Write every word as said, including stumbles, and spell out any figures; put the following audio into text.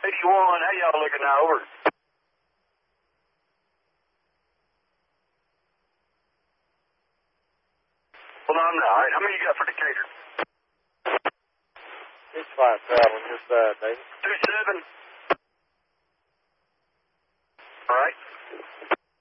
eighty-one, how y'all looking now? Over. Hold on now. All right, how many you got for Decatur? six five traveling just uh, David. two seven.